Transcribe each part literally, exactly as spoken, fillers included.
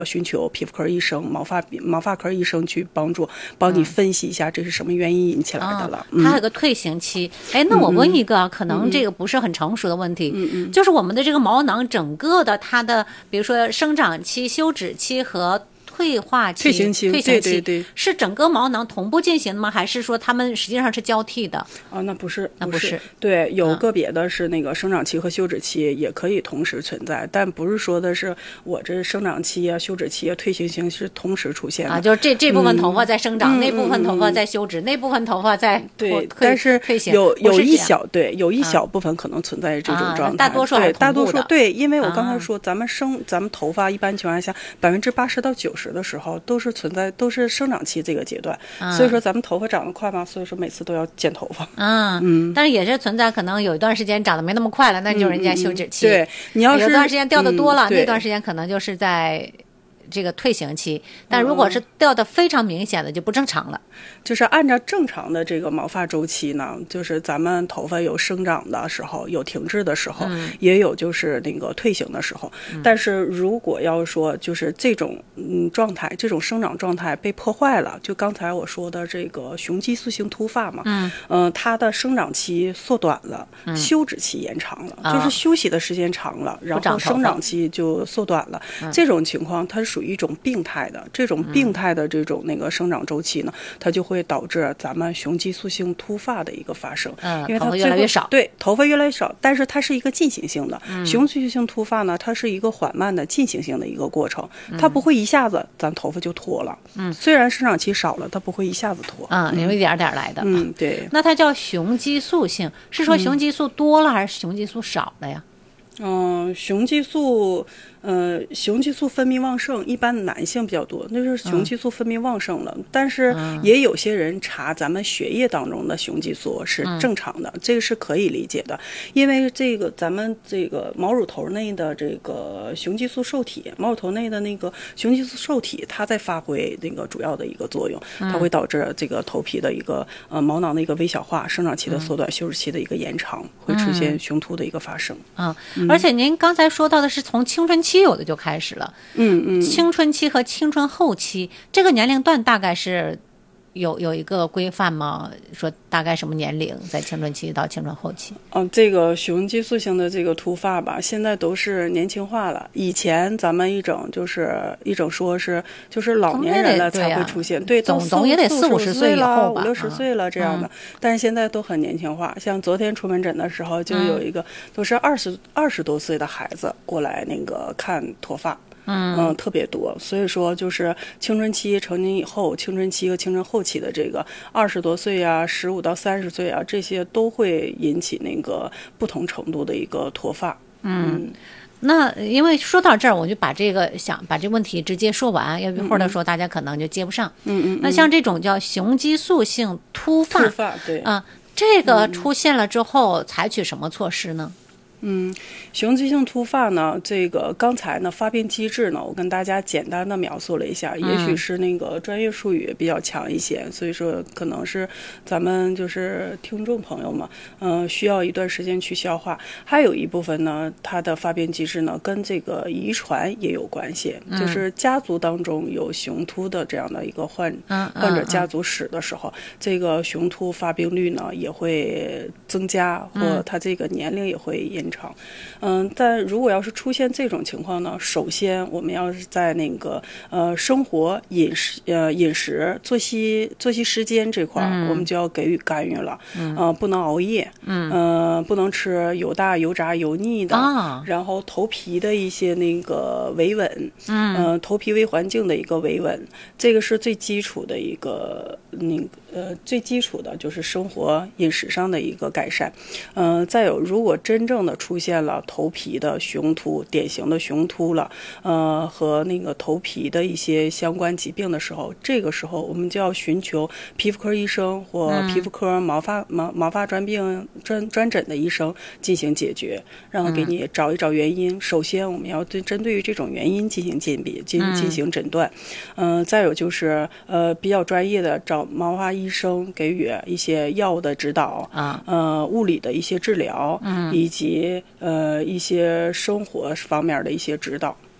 寻求皮肤科医生、毛发毛发科医生去帮助，帮你分析一下这是什么原因引起来的了。 嗯、它还有个退行期。哎，那我问一个、嗯、可能这个不是很成熟的问题， 嗯嗯， 就是我们的这个毛囊整个的它的，比如说生长期、休止期和退化期、 退行期， 退行期， 对对对， 是整个毛囊同步进行的吗？还是说它们实际上是交替的？ 啊，那不是， 那不是， 对，有个别的是那个生长期和休止期也可以同时存在，嗯、但不是说的是我这生长期啊、休止期啊、退行期是同时出现的啊，就是这这部分头发在生长， 嗯、 那部分头发在休止，嗯、那部分头发在对，但是有有一小对有一小部分可能存在这种状态， 啊、大多数还是对大多数对，因为我刚才说、 啊、 咱们生咱们头发一般情况下百分之八十到九十的时候都是存在都是生长期这个阶段， 啊、 所以说咱们头发长得快嘛，所以说每次都要剪头发。 嗯嗯，但是也是存在可能有一段时间长得没那么快了，那就是人家休止期。 嗯、对，你要是有段时间掉的多了， 嗯、 那段时间可能就是在这个退行期，但如果是掉的非常明显的，就不正常了。 就是按照正常的这个毛发周期呢，就是咱们头发有生长的时候，有停滞的时候， 嗯、 也有就是那个退行的时候。嗯、但是如果要说就是这种嗯状态，这种生长状态被破坏了，就刚才我说的这个雄激素性秃发嘛， 嗯， 呃，它的生长期缩短了， 嗯、 休止期延长了， 啊、 就是休息的时间长了，然后生长期就缩短了。这种情况它是属于一种病态的，这种病态的这种那个生长周期呢，它就会导致咱们雄激素性秃发的一个发生， 嗯， 因为它头发越来越少， 对，头发越来越少，但是它是一个进行性的， 嗯、 雄激素性秃发呢，它是一个缓慢的进行性的一个过程，它不会一下子咱头发就脱了，嗯，虽然生长期少了，它不会一下子脱， 嗯，有一点点来的， 嗯，对， 那它叫雄激素性，是说雄激素多了还是雄激素少了呀？ 嗯、呃，雄激素。呃，雄激素分泌旺盛，一般男性比较多，那就是雄激素分泌旺盛了。嗯、但是也有些人查咱们血液当中的雄激素是正常的，嗯、这个是可以理解的。因为这个咱们这个毛乳头内的这个雄激素受体，毛乳头内的那个雄激素受体，它在发挥那个主要的一个作用，它会导致这个头皮的一个呃毛囊的一个微小化，生长期的缩短，嗯、休止期的一个延长，会出现雄秃的一个发生。 嗯，嗯而且您刚才说到的是从青春期。期有的就开始了， 嗯嗯， 青春期和青春后期这个年龄段大概是有有一个规范吗？说大概什么年龄在青春期到青春后期？ 嗯、呃，这个雄激素性的这个秃发吧，现在都是年轻化了。以前咱们一整就是一整说是就是老年人了才会出现，对， 总总也得四五十岁以后吧， 五六十岁了这样的。嗯、但是现在都很年轻化，像昨天出门诊的时候，就有一个、嗯、都是二十二十多岁的孩子过来那个看脱发。 嗯, 嗯，特别多，所以说就是青春期成年以后，青春期和青春后期的这个二十多岁啊，十五到三十岁啊，这些都会引起那个不同程度的一个脱发。 嗯，嗯那因为说到这儿，我就把这个想把这个问题直接说完，要不或者说大家可能就接不上。 嗯嗯。 那像这种叫雄激素性秃发， 秃发对啊、呃，这个出现了之后，嗯、采取什么措施呢？ 嗯，雄激性秃发呢，这个刚才呢发病机制呢，我跟大家简单的描述了一下， 嗯、 也许是那个专业术语比较强一些，所以说可能是咱们就是听众朋友们，嗯、呃，需要一段时间去消化。还有一部分呢，它的发病机制呢跟这个遗传也有关系， 嗯、 就是家族当中有雄秃的这样的一个患、 嗯、 患者家族史的时候， 嗯、 这个雄秃发病率呢也会增加，或它这个年龄也会延长。嗯，但如果要是出现这种情况呢，首先我们要是在那个呃生活饮食呃饮食作息作息时间这块，嗯、我们就要给予干预了。嗯，呃，不能熬夜。 嗯， 呃，不能吃油大、油炸、油腻的。 啊， 然后头皮的一些那个维稳。 嗯， 呃，头皮微环境的一个维稳，这个是最基础的一个那个呃最基础的就是生活饮食上的一个改善。嗯、呃，再有，如果真正的出现了头皮的雄秃，典型的雄秃了，呃，和那个头皮的一些相关疾病的时候，这个时候我们就要寻求皮肤科医生或皮肤科毛发、嗯、毛毛发专病专专诊的医生进行解决，然后给你找一找原因。嗯、首先，我们要对针对于这种原因进行鉴别，进进行诊断。嗯、呃，再有就是呃比较专业的找毛发医生给予一些药物的指导啊， 呃物理的一些治疗， 嗯， 以及呃一些生活方面的一些指导。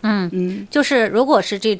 嗯嗯，就是如果是这